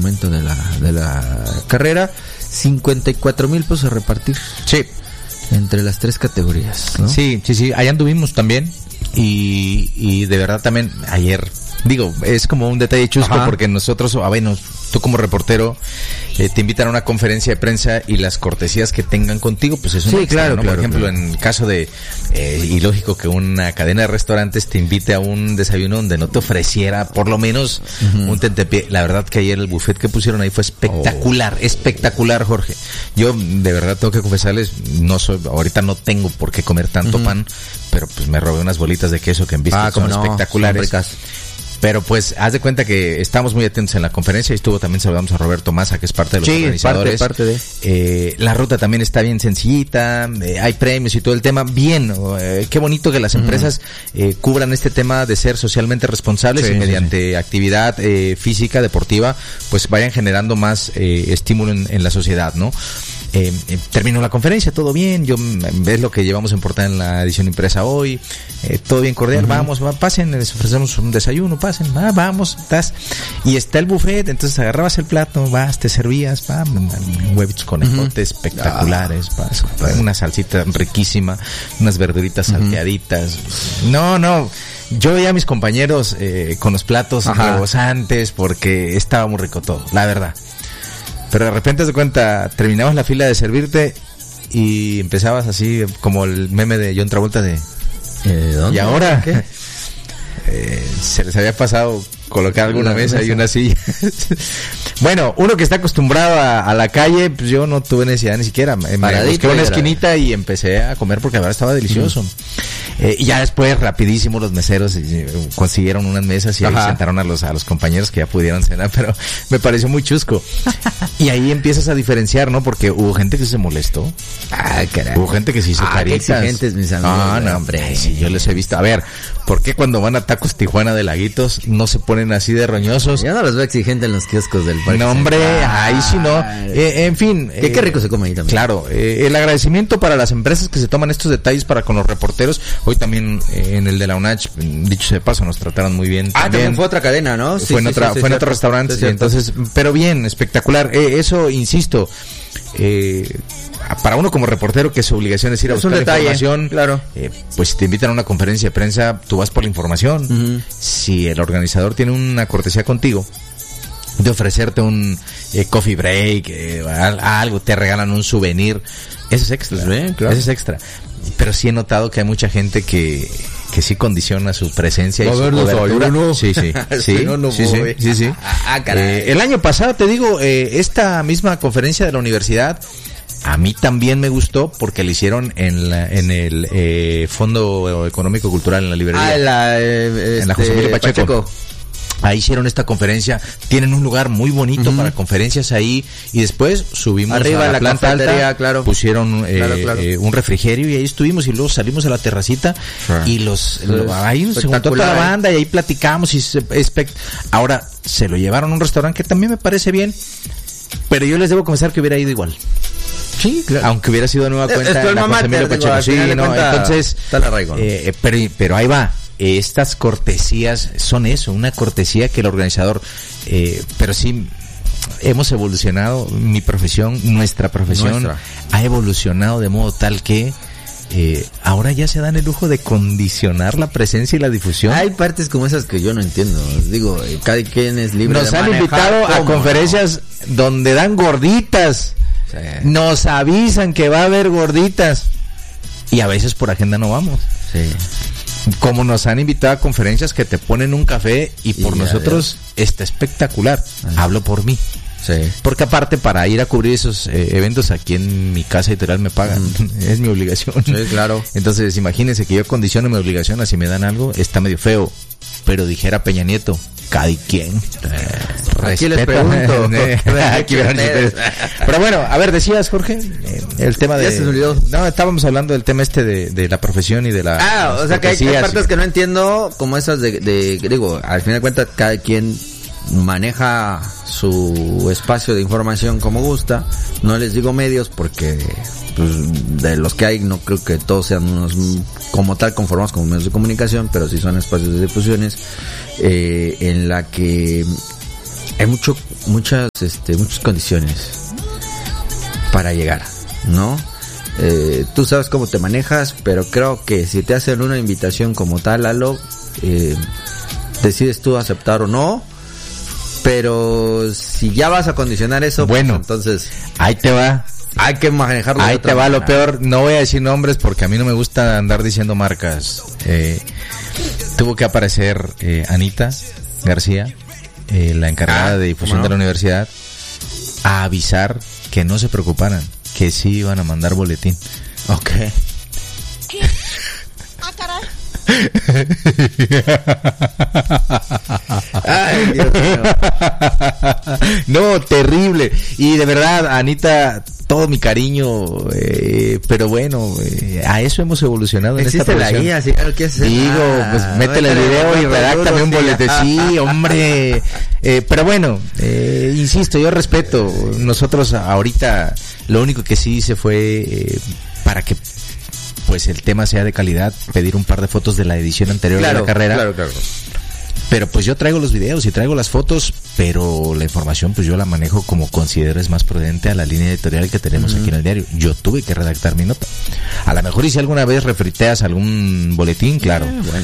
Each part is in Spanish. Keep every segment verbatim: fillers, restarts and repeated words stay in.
documento de la de la carrera, cincuenta y cuatro mil pesos a repartir. Sí. Entre las tres categorías, ¿no? Sí, sí, sí, allá anduvimos también y, y de verdad también ayer, digo, es como un detalle chusco. Ajá. Porque nosotros, a ver, nos, tú como reportero, eh, te invitan a una conferencia de prensa y las cortesías que tengan contigo, pues es un sí, extra, claro, ¿no? claro, Por ejemplo, claro. en el caso de, eh, y lógico que una cadena de restaurantes te invite a un desayuno donde no te ofreciera por lo menos uh-huh. un tentepié. La verdad que ayer el buffet que pusieron ahí fue espectacular, oh. espectacular, Jorge. Yo de verdad tengo que confesarles, no soy, ahorita no tengo por qué comer tanto uh-huh. pan, pero pues me robé unas bolitas de queso que en vista ah, son no, espectaculares. Son Pero pues, haz de cuenta que estamos muy atentos en la conferencia. Y estuvo también, saludamos a Roberto Massa, que es parte de los sí, organizadores. Parte, parte de. Eh, la ruta también está bien sencillita, eh, hay premios y todo el tema. Bien, eh, qué bonito que las empresas uh-huh. eh, cubran este tema de ser socialmente responsables sí, y mediante sí. actividad eh, física, deportiva, pues vayan generando más eh, estímulo en, en la sociedad, ¿no? Eh, eh, terminó la conferencia, todo bien, yo ves lo que llevamos en portada en la edición impresa hoy, eh, todo bien cordial, uh-huh. vamos, va, pasen, les ofrecemos un desayuno, pasen, va, vamos, estás, y está el buffet, entonces agarrabas el plato, vas, te servías, va, huevitos con ejotes uh-huh. espectaculares, ah, vas, una salsita riquísima, unas verduritas uh-huh. salteaditas, no, no, yo veía a mis compañeros eh, con los platos Ajá. rebosantes porque estaba muy rico todo, la verdad. Pero de repente se cuenta, terminabas la fila de servirte y empezabas así como el meme de John Travolta de ¿Eh, ¿dónde? ¿Y ahora? ¿Qué? Eh, se les había pasado colocar alguna mesa, mesa y una silla. Bueno, uno que está acostumbrado a, a la calle, pues yo no tuve necesidad ni siquiera. Me, me busqué una esquinita y empecé a comer porque la verdad estaba delicioso. Mm. Eh, y ya después, rapidísimo, los meseros eh, consiguieron unas mesas y Ajá. ahí sentaron a los a los compañeros que ya pudieron cenar, pero me pareció muy chusco. Y ahí empiezas a diferenciar, ¿no? Porque hubo gente que se molestó. Ah, caray. Hubo gente que se hizo ah, caritas. Qué exigentes, mis amigos. No, no, hombre. Ay, sí, yo les he visto. A ver, ¿por qué cuando van a Tacos Tijuana de Laguitos no se ponen así de roñosos? Yo no los veo exigentes en los kioscos del parque. No, hombre, ahí sí no. Eh, en fin. Qué, eh, qué rico se come ahí también. Claro, eh, el agradecimiento para las empresas que se toman estos detalles para con los reporteros. Hoy también eh, en el de la UNACH, dicho sea de paso, nos trataron muy bien. Ah, también, también fue otra cadena, ¿no? Sí, fue en, sí, otra, sí, fue sí, en otro restaurante. Sí, entonces, pero bien, espectacular. Eh, eso, insisto, eh, para uno como reportero que su obligación es ir a es buscar detalle, información, claro. eh, pues si te invitan a una conferencia de prensa, tú vas por la información. Uh-huh. Si el organizador tiene una cortesía contigo, de ofrecerte un eh, coffee break, eh, algo, te regalan un souvenir, eso es extra, bien, claro. Eso es extra. Pero sí he notado que hay mucha gente que que sí condiciona su presencia no, y su ver, cobertura. No. Sí, sí, sí, no, no sí, sí, sí, sí. Ah, caray. Eh, el año pasado, te digo, eh, esta misma conferencia de la universidad, a mí también me gustó porque la hicieron en la, en el eh, Fondo Económico Cultural en la librería. Ah, la, eh, en la este, José Emilio Pacheco. Pacheco. Ahí hicieron esta conferencia, tienen un lugar muy bonito uh-huh. para conferencias ahí, y después subimos arriba a la, la planta alta, claro. pusieron eh, claro, claro. Eh, un refrigerio y ahí estuvimos, y luego salimos a la terracita uh-huh. y los lo, ahí se juntó toda la banda y ahí platicamos y se, expect... ahora se lo llevaron a un restaurante que también me parece bien, pero yo les debo confesar que hubiera ido igual. Sí, claro. Aunque hubiera sido de nueva cuenta Esto la José Emilio Pacheco. Sí, no, entonces está la arraigo, ¿no? eh, pero, pero ahí va. Estas cortesías son eso, una cortesía que el organizador, eh, pero sí hemos evolucionado, mi profesión, nuestra profesión nuestra. ha evolucionado de modo tal que eh, ahora ya se dan el lujo de condicionar la presencia y la difusión. Hay partes como esas que yo no entiendo, digo, cada quien es libre. Nos de han invitado a conferencias no? donde dan gorditas, sí. nos avisan que va a haber gorditas y a veces por agenda no vamos. Sí. Como nos han invitado a conferencias que te ponen un café y por y ya, nosotros ya. está espectacular. Ajá. Hablo por mí. Sí. Porque aparte para ir a cubrir esos eh, eventos aquí en mi casa editorial me pagan. Mm. Es mi obligación. Sí, claro. Entonces imagínense que yo condiciono mi obligación, así me dan algo, está medio feo. Pero dijera Peña Nieto, cada quien. Eh, aquí les pregunto. Aquí Pero bueno, a ver, decías, Jorge, eh, el tema de... Ya se olvidó. No, estábamos hablando del tema este de, de la profesión y de la... Ah, o sea que hay, hay partes que no entiendo, como esas de, de, digo, al final de cuentas, cada quien maneja su espacio de información como gusta. No les digo medios porque pues, de los que hay no creo que todos sean unos como tal conformados como medios de comunicación, pero sí son espacios de difusiones eh, en la que hay mucho muchas, este, muchas condiciones para llegar, ¿no? Eh, tú sabes cómo te manejas, pero creo que si te hacen una invitación como tal, Lalo, eh, decides tú aceptar o no. Pero si ya vas a condicionar eso, bueno, pues entonces ahí te va. Hay que manejarlo. Ahí de otra te va manera. Lo peor. No voy a decir nombres porque a mí no me gusta andar diciendo marcas. Eh, tuvo que aparecer eh, Anita García, eh, la encargada ah, de difusión no? de la universidad, a avisar que no se preocuparan, que sí iban a mandar boletín. Ok. Ah, caray. Ay, Dios mío. No, terrible. Y de verdad, Anita, todo mi cariño, eh, pero bueno, eh, a eso hemos evolucionado en esta Existe la profesión. guía, si ya lo quieres hacer. Digo, Ah, pues métele el métele video y cuatro redáctame duros, un sí. boleto. Sí, hombre. Eh, pero bueno, eh, insisto, yo respeto. Nosotros ahorita lo único que sí hice fue eh, para que pues el tema sea de calidad, pedir un par de fotos de la edición anterior Claro, de la carrera. claro, claro. Pero pues yo traigo los videos y traigo las fotos, pero la información pues yo la manejo como considero es más prudente a la línea editorial que tenemos uh-huh. aquí en el diario. Yo tuve que redactar mi nota. A lo mejor y si alguna vez refriteas algún boletín, claro. Ah, bueno.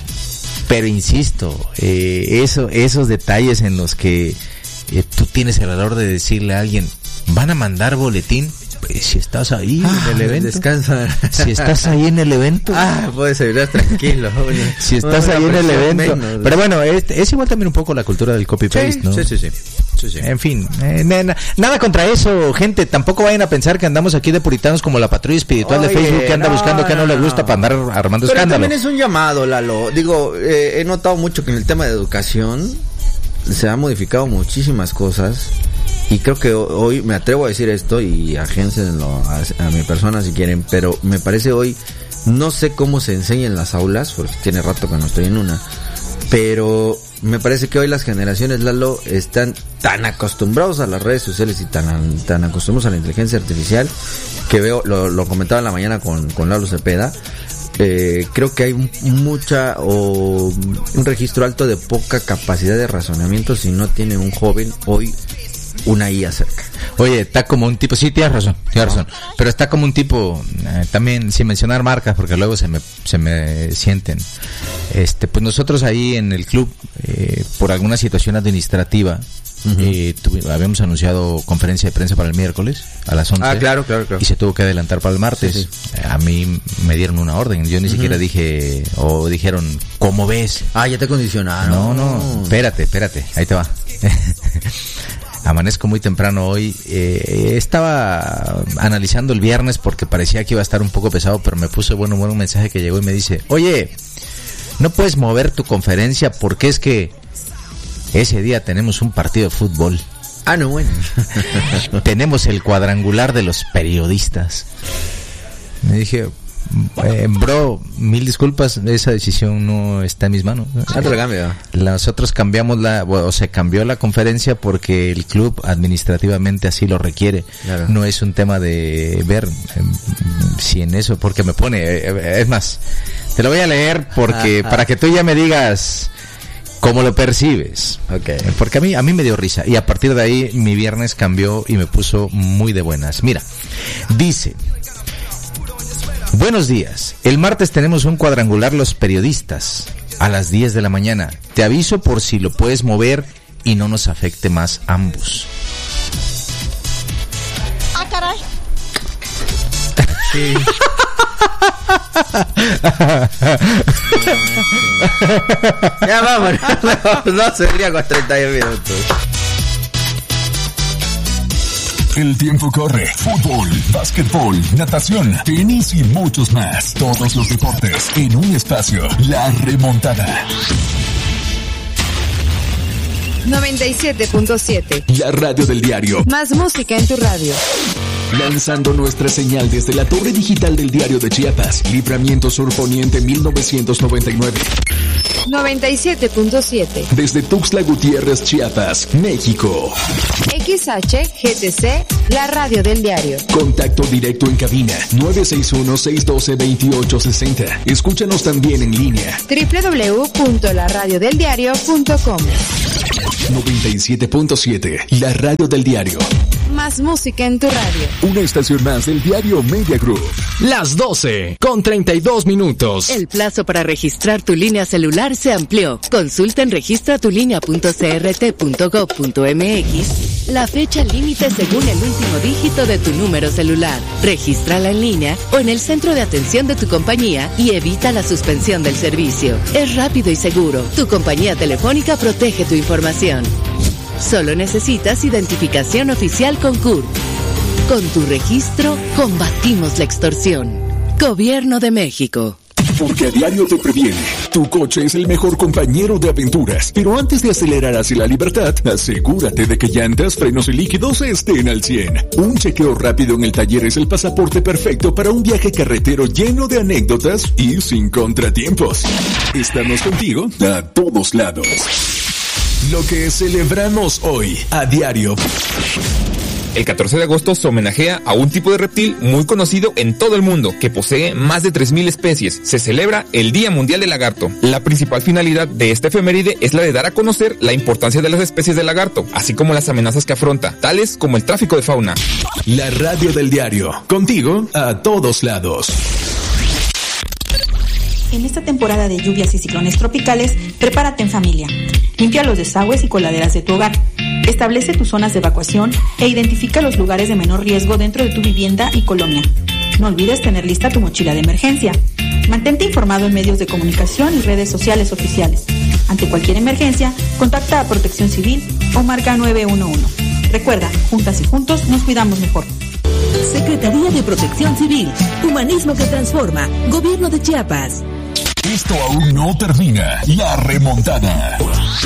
Pero insisto, eh, eso, esos detalles en los que eh, tú tienes el valor de decirle a alguien, van a mandar boletín, pues si estás ahí ah, en el evento. Descansa. Si estás ahí en el evento. Ah, puedes seguir tranquilo. Si estás no, ahí en el evento. Menos. Pero bueno, es, es igual también un poco la cultura del copy-paste, sí, ¿no? Sí, sí, sí. Sí, sí. En fin, eh, na, nada contra eso, gente. Tampoco vayan a pensar que andamos aquí de puritanos como la patrulla espiritual Oye, de Facebook que anda no, buscando que no, no le gusta para andar armando Pero escándalo. también es un llamado, Lalo. Digo, eh, he notado mucho que en el tema de educación se han modificado muchísimas cosas. Y creo que hoy me atrevo a decir esto y agéncenlo a, a mi persona si quieren, pero me parece hoy, no sé cómo se enseña en las aulas, porque tiene rato que no estoy en una, pero me parece que hoy las generaciones, Lalo, están tan acostumbrados a las redes sociales y tan, tan acostumbrados a la inteligencia artificial, que veo, lo, lo comentaba en la mañana con, con Lalo Cepeda, eh, creo que hay mucha o un registro alto de poca capacidad de razonamiento si no tiene un joven hoy una I A cerca. Oye, está como un tipo, sí, tienes razón, tienes razón, pero está como un tipo, eh, también sin mencionar marcas porque luego se me se me sienten. Este, pues nosotros ahí en el club, eh, por alguna situación administrativa, uh-huh. eh, tuvi, habíamos anunciado conferencia de prensa para el miércoles a las once. Ah, claro, claro, claro. Y se tuvo que adelantar para el martes. Sí, sí. A mí me dieron una orden, yo ni uh-huh. siquiera dije, o dijeron, ¿cómo ves? Ah, ya te condicionaron. No, no, espérate, espérate, ahí te va. Amanezco muy temprano hoy. Eh, estaba analizando el viernes porque parecía que iba a estar un poco pesado, pero me puso bueno, bueno un mensaje que llegó y me dice, oye, no puedes mover tu conferencia porque es que ese día tenemos un partido de fútbol. Ah, no, bueno. Tenemos el cuadrangular de los periodistas. Me dije, eh, bro, mil disculpas, esa decisión no está en mis manos. Ah, te lo cambio. Nosotros cambiamos la, o se cambió la conferencia porque el club administrativamente así lo requiere. Claro. No es un tema de ver eh, si en eso, porque me pone, eh, es más, te lo voy a leer porque ah, para ah. que tú ya me digas cómo lo percibes. Okay. Porque a mí, a mí me dio risa y a partir de ahí mi viernes cambió y me puso muy de buenas. Mira, dice: buenos días, el martes tenemos un cuadrangular los periodistas a las diez de la mañana. Te aviso por si lo puedes mover y no nos afecte más ambos. Ah, caray. Sí. Ya vamos, no, no sería con treinta y un minutos. El tiempo corre. Fútbol, básquetbol, natación, tenis y muchos más. Todos los deportes en un espacio. La Remontada. noventa y siete punto siete. La radio del diario. Más música en tu radio. Lanzando nuestra señal desde la torre digital del Diario de Chiapas. Libramiento Sur Poniente mil novecientos noventa y nueve. noventa y siete punto siete. Desde Tuxtla Gutiérrez, Chiapas, México. X H G T C, la radio del diario. Contacto directo en cabina nueve seis uno, seis uno dos, dos ocho seis cero. Escúchanos también en línea doble u doble u doble u punto la radio del diario punto com. noventa y siete punto siete, la radio del diario. Más música en tu radio. Una estación más del diario Media Group. Las doce con treinta y dos minutos. El plazo para registrar tu línea celular se amplió. Consulta en registratulinea punto c r t punto gov punto m x la fecha límite según el último dígito de tu número celular. Regístrala en línea o en el centro de atención de tu compañía y evita la suspensión del servicio. Es rápido y seguro. Tu compañía telefónica protege tu información. Solo necesitas identificación oficial con C U R. Con tu registro, combatimos la extorsión. Gobierno de México. Porque a diario te previene. Tu coche es el mejor compañero de aventuras. Pero antes de acelerar hacia la libertad, asegúrate de que llantas, frenos y líquidos estén al cien. Un chequeo rápido en el taller es el pasaporte perfecto para un viaje carretero lleno de anécdotas y sin contratiempos. Estamos contigo a todos lados. Lo que celebramos hoy a diario. El catorce de agosto se homenajea a un tipo de reptil muy conocido en todo el mundo, que posee más de tres mil especies. Se celebra el Día Mundial del Lagarto. La principal finalidad de esta efeméride es la de dar a conocer la importancia de las especies de lagarto, así como las amenazas que afronta, tales como el tráfico de fauna. La radio del diario, contigo a todos lados. En esta temporada de lluvias y ciclones tropicales, prepárate en familia. Limpia los desagües y coladeras de tu hogar. Establece tus zonas de evacuación e identifica los lugares de menor riesgo dentro de tu vivienda y colonia. No olvides tener lista tu mochila de emergencia. Mantente informado en medios de comunicación y redes sociales oficiales. Ante cualquier emergencia, contacta a Protección Civil o marca nueve uno uno. Recuerda, juntas y juntos nos cuidamos mejor. Secretaría de Protección Civil. Humanismo que transforma. Gobierno de Chiapas. Esto aún no termina. La remontada.